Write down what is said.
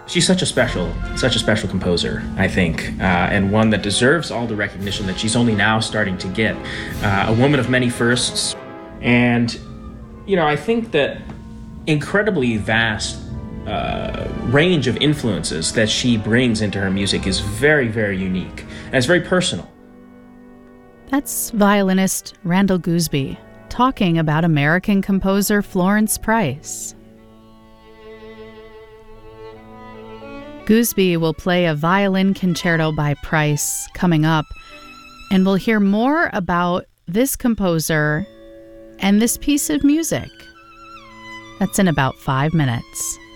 She's such a special composer, I think, and one that deserves all the recognition that she's only now starting to get. A woman of many firsts, and I think that incredibly vast range of influences that she brings into her music is very, very unique, and it's very personal. That's violinist Randall Gooseby talking about American composer Florence Price. Gooseby will play a violin concerto by Price coming up, and we'll hear more about this composer and this piece of music. That's in about 5 minutes.